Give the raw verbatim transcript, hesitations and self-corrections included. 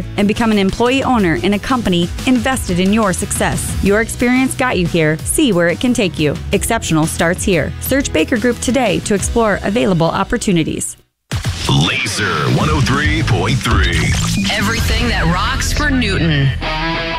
career and become an employee owner in a company invested in your success. Your experience got you here. See where it can take you. Exceptional starts here. Search Baker Group today to explore available opportunities. Laser one oh three point three. Everything that rocks for Newton.